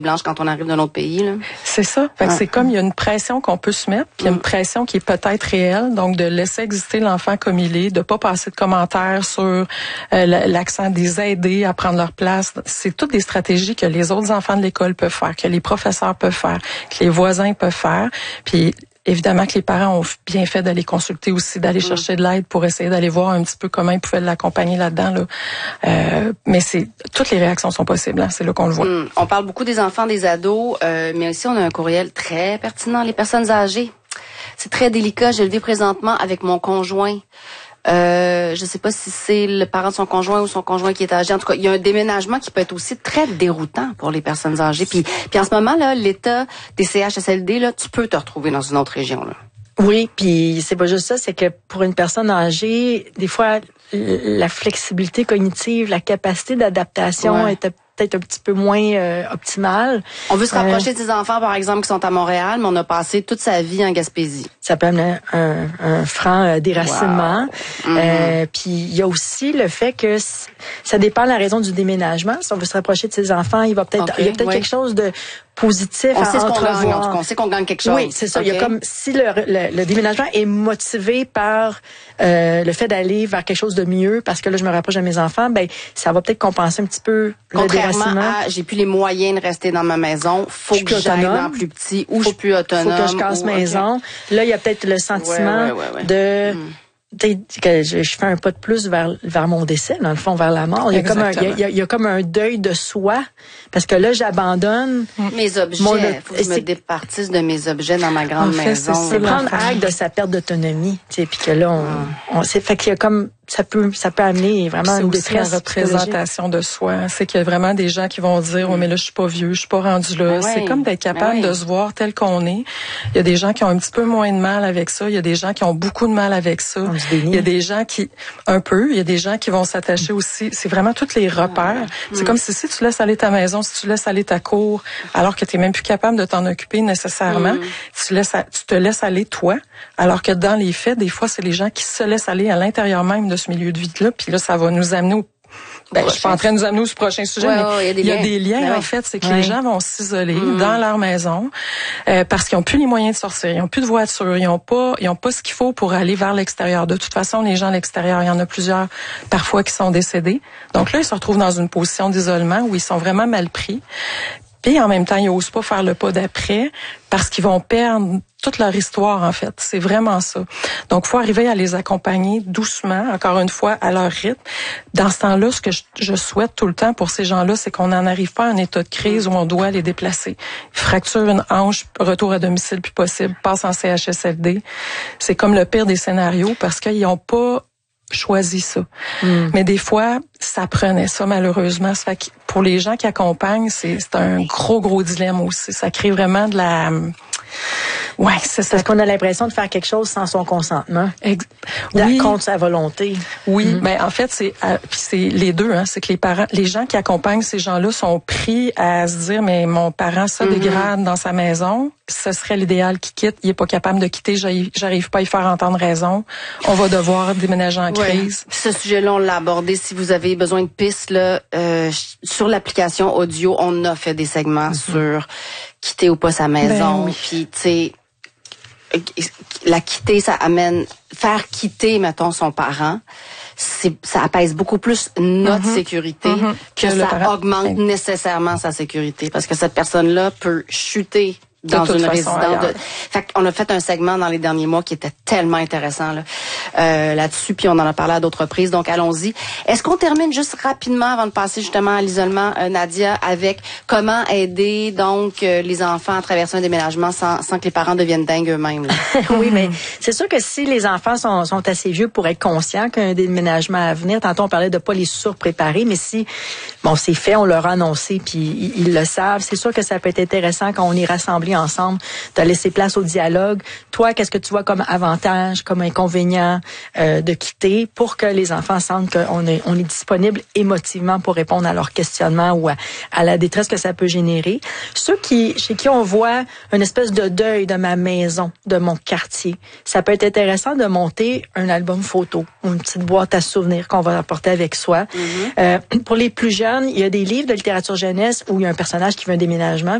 blanche quand on arrive d'un autre pays, là. C'est ça. Fait que c'est comme il y a une pression qu'on peut se mettre, puis il y a une pression qui est peut-être réelle, donc de laisser exister l'enfant comme il est, de pas passer de commentaires sur l'accent des aider à prendre leur place. C'est toutes des stratégies que les autres enfants de l'école peuvent faire, que les professeurs peuvent faire, que les voisins peuvent faire. Puis évidemment que les parents ont bien fait d'aller consulter aussi, d'aller chercher de l'aide pour essayer d'aller voir un petit peu comment ils pouvaient l'accompagner là-dedans. Là. Mais toutes les réactions sont possibles, hein, c'est là qu'on le voit. On parle beaucoup des enfants, des ados, mais aussi on a un courriel très pertinent, les personnes âgées. C'est très délicat, je le vis présentement avec mon conjoint. Je sais pas si c'est le parent de son conjoint ou son conjoint qui est âgé. En tout cas, il y a un déménagement qui peut être aussi très déroutant pour les personnes âgées. Puis en ce moment là, l'état des CHSLD là, tu peux te retrouver dans une autre région là. Oui, puis c'est pas juste ça, c'est que pour une personne âgée, des fois la flexibilité cognitive, la capacité d'adaptation est peut-être un petit peu moins optimale. On veut se rapprocher de ses enfants, par exemple, qui sont à Montréal, mais on a passé toute sa vie en Gaspésie. Ça peut amener un franc déracinement. Wow. Puis il y a aussi le fait que ça dépend de la raison du déménagement. Si on veut se rapprocher de ses enfants, il y a peut-être quelque chose de positif on à sait ce qu'on entrevoir. gagne, en tout cas, on sait qu'on gagne quelque chose. Oui, c'est ça. Il y a comme si le déménagement est motivé par le fait d'aller vers quelque chose de mieux, parce que là je me rapproche de mes enfants, ben ça va peut-être compenser un petit peu le déracinement. J'ai plus les moyens de rester dans ma maison, faut que j'aille dans plus petit ou je suis plus autonome. Faut que je casse maison. Là il y a peut-être le sentiment de que je fais un pas de plus vers mon décès, dans le fond, vers la mort. Il y a comme un deuil de soi, parce que là, j'abandonne mes objets. Faut que je me départisse de mes objets dans ma grande maison. C'est prendre acte de sa perte d'autonomie, tu sais, puis que là, fait qu'il y a comme ça peut amener vraiment une détresse. La représentation de soi. C'est qu'il y a vraiment des gens qui vont dire, mais là, je suis pas vieux, je suis pas rendu là. C'est comme d'être capable de se voir tel qu'on est. Il y a des gens qui ont un petit peu moins de mal avec ça. Il y a des gens qui ont beaucoup de mal avec ça. Il y a des gens il y a des gens qui vont s'attacher aussi. C'est vraiment tous les repères. C'est comme si tu laisses aller ta maison, si tu laisses aller ta cour, alors que tu n'es même plus capable de t'en occuper nécessairement, tu te laisses aller toi, alors que dans les faits, des fois, c'est les gens qui se laissent aller à l'intérieur même de ce milieu de vie-là, puis là, ça va nous amener au... je suis pas en train de nous amener au prochain sujet, mais il y a des liens, en fait. C'est que les gens vont s'isoler dans leur maison parce qu'ils ont plus les moyens de sortir, ils ont plus de voiture, ils ont pas ce qu'il faut pour aller vers l'extérieur. De toute façon, les gens à l'extérieur, il y en a plusieurs parfois qui sont décédés. Donc là, ils se retrouvent dans une position d'isolement où ils sont vraiment mal pris. Puis en même temps, ils n'osent pas faire le pas d'après parce qu'ils vont perdre toute leur histoire, en fait. C'est vraiment ça. Donc, faut arriver à les accompagner doucement, encore une fois, à leur rythme. Dans ce temps-là, ce que je souhaite tout le temps pour ces gens-là, c'est qu'on n'en arrive pas à un état de crise où on doit les déplacer. Fracture une hanche, retour à domicile plus possible, passe en CHSLD. C'est comme le pire des scénarios parce qu'ils n'ont pas choisi ça. Mais des fois, ça prenait ça, malheureusement. Ça fait que pour les gens qui accompagnent, c'est un gros dilemme aussi. Ça crée vraiment de la... Ouais, c'est ça. Parce qu'on a l'impression de faire quelque chose sans son consentement. Contre sa volonté. Oui, mais en fait, c'est les deux, hein. C'est que les gens qui accompagnent ces gens-là sont pris à se dire, mais mon parent se dégrade dans sa maison. Ce serait l'idéal qu'il quitte. Il est pas capable de quitter. J'arrive pas à y faire entendre raison. On va devoir déménager en crise. Ce sujet-là, on l'a abordé. Si vous avez besoin de pistes, là, sur l'application audio, on a fait des segments sur quitter ou pas sa maison. Puis, tu sais, la quitter, ça amène... Faire quitter, mettons, son parent, ça apaise beaucoup plus notre sécurité que ça augmente nécessairement sa sécurité. Parce que cette personne-là peut chuter dans une résidence. Fait qu'on a fait un segment dans les derniers mois qui était tellement intéressant là-dessus, puis on en a parlé à d'autres reprises, donc allons-y. Est-ce qu'on termine juste rapidement avant de passer justement à l'isolement, Nadia, avec comment aider donc les enfants à traverser un déménagement sans que les parents deviennent dingues eux-mêmes? Oui, mais c'est sûr que si les enfants sont assez vieux pour être conscients qu'un déménagement à venir, tantôt on parlait de pas les surpréparer, mais si c'est fait, on leur a annoncé, puis ils le savent, c'est sûr que ça peut être intéressant quand on est rassemblés parler ensemble, de laisser place au dialogue. Toi, qu'est-ce que tu vois comme avantage, comme inconvénient de quitter pour que les enfants sentent qu'on est disponible émotivement pour répondre à leurs questionnements ou à la détresse que ça peut générer. Ceux chez qui on voit une espèce de deuil de ma maison, de mon quartier, ça peut être intéressant de monter un album photo ou une petite boîte à souvenirs qu'on va apporter avec soi. Pour les plus jeunes, il y a des livres de littérature jeunesse où il y a un personnage qui veut un déménagement.